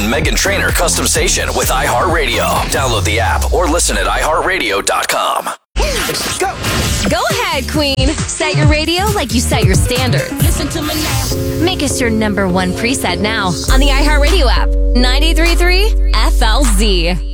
Meghan Trainor custom station with iHeartRadio. Download the app or listen at iHeartRadio.com. Go! Go ahead, Queen. Set your radio like you set your standards. Listen to me now. Make us your number one preset now on the iHeartRadio app. 93.3 FLZ.